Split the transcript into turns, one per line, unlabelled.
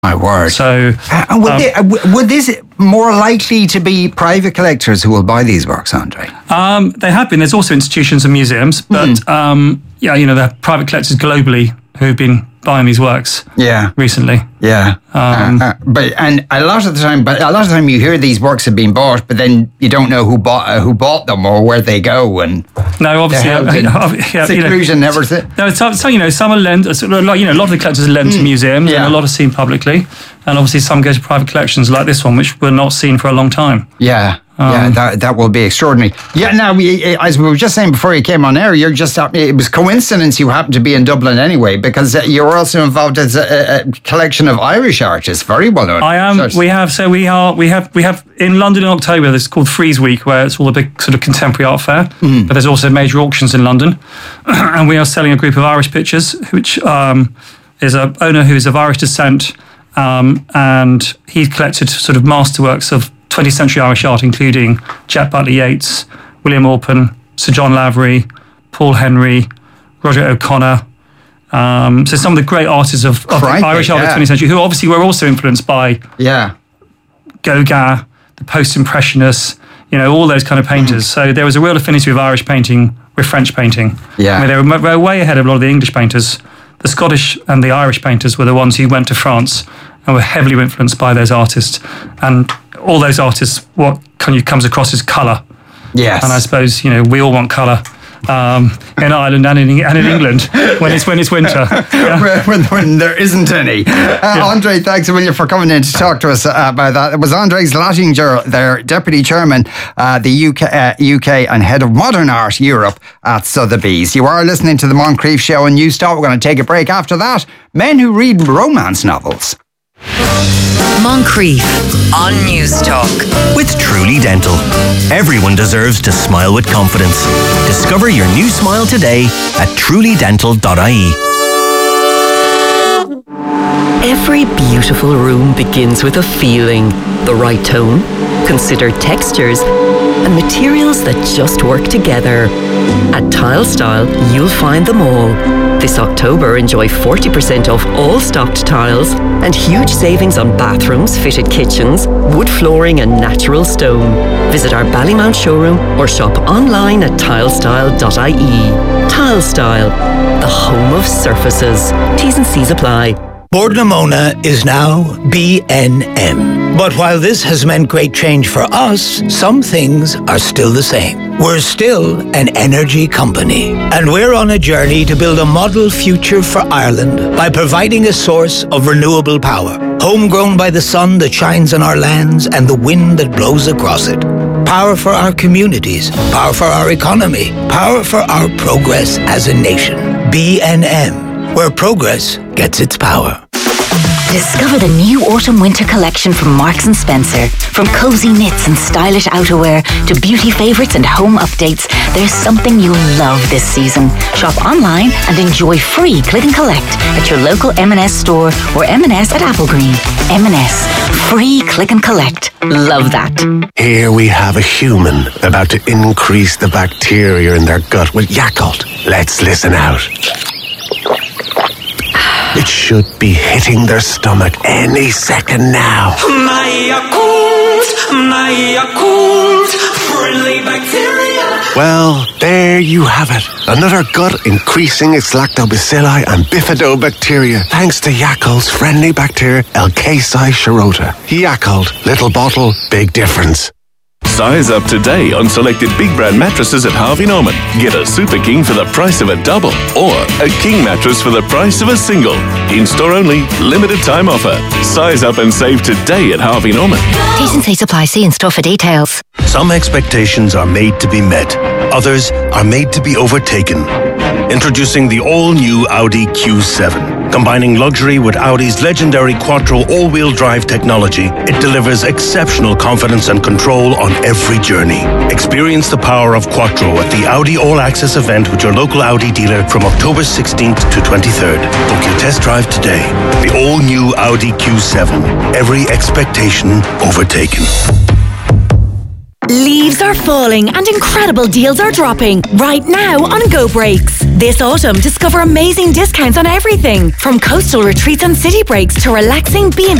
My word.
So,
would this more likely to be private collectors who will buy these works, Andre?
They have been. There's also institutions and museums, but there are private collectors globally who've been buying these works. Recently.
Yeah. But a lot of the time you hear these works have been bought, but then you don't know who bought them or where they go. And
no, obviously,
seclusion, everything.
No, some are lent. A lot of the collectors are lent to museums, and a lot are seen publicly, and obviously some go to private collections like this one, which were not seen for a long time.
Yeah. That will be extraordinary. Yeah, now, as we were just saying before you came on air, it was coincidence you happened to be in Dublin anyway, because you're also involved as a collection of Irish artists, very well known.
I am. We have in London in October, this is called Frieze Week, where it's all a big sort of contemporary art fair, but there's also major auctions in London, and we are selling a group of Irish pictures, which is an owner who is of Irish descent, and he's collected sort of masterworks of 20th century Irish art, including Jack Butler Yeats, William Orpen, Sir John Lavery, Paul Henry, Roger O'Connor. So some of the great artists of Irish art of the 20th century, who obviously were also influenced by Gauguin, the post-impressionists, all those kind of painters. So there was a real affinity with Irish painting, with French painting.
Yeah.
They were way ahead of a lot of the English painters. The Scottish and the Irish painters were the ones who went to France and were heavily influenced by those artists. And all those artists, what comes across is colour.
Yes.
And I suppose, we all want colour in Ireland and in England when it's winter.
When there isn't any. Andre, thanks a million for coming in to talk to us about that. It was Andre Zlottinger, their Deputy Chairman, the UK and Head of Modern Art Europe at Sotheby's. You are listening to the Moncrief Show on Newstalk. We're going to take a break after that. Men who read romance novels.
Moncrief on Newstalk.
With Truly Dental. Everyone deserves to smile with confidence. Discover your new smile today at trulydental.ie.
Every beautiful room begins with a feeling, the right tone, considered textures, and materials that just work together. At Tile Style, you'll find them all. This October, enjoy 40% off all stocked tiles and huge savings on bathrooms, fitted kitchens, wood flooring and natural stone. Visit our Ballymount showroom or shop online at tilestyle.ie. Tile Style, the home of surfaces. T's and C's apply.
Bord na Móna is now B&M. But while this has meant great change for us, some things are still the same. We're still an energy company, and we're on a journey to build a model future for Ireland by providing a source of renewable power, homegrown by the sun that shines on our lands and the wind that blows across it. Power for our communities, power for our economy, power for our progress as a nation. B&M, where progress gets its power.
Discover the new autumn-winter collection from Marks & Spencer. From cozy knits and stylish outerwear to beauty favourites and home updates, there's something you'll love this season. Shop online and enjoy free click and collect at your local M&S store or M&S at Applegreen. M&S. Free click and collect. Love that.
Here we have a human about to increase the bacteria in their gut with Yakult. Let's listen out. It should be hitting their stomach any second now.
My Yakult, friendly bacteria.
Well, there you have it. Another gut increasing its lactobacilli and bifidobacteria thanks to Yakult's friendly bacteria L-Casei shirota. Yakult, little bottle, big difference.
Size up today on selected big brand mattresses at Harvey Norman. Get a Super King for the price of a double or a King mattress for the price of a single. In-store only, limited time offer. Size up and save today at Harvey Norman.
T's and C's apply. See in store for details.
Some expectations are made to be met. Others are made to be overtaken. Introducing the all-new Audi Q7. Combining luxury with Audi's legendary Quattro all-wheel drive technology, it delivers exceptional confidence and control on every journey. Experience the power of Quattro at the Audi All-Access event with your local Audi dealer from October 16th to 23rd. Book your test drive today. The all-new Audi Q7. Every expectation overtaken.
Leaves are falling and incredible deals are dropping right now on Go Brakes. This autumn, discover amazing discounts on everything from coastal retreats and city breaks to relaxing B&B